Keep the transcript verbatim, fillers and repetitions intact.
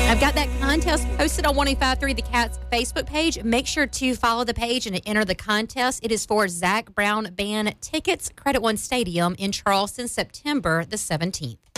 I've got that contest posted on one oh five three The Cat's Facebook page. Make sure to follow the page and enter the contest. It is for Zach Brown Band tickets, Credit One Stadium in Charleston, September the seventeenth.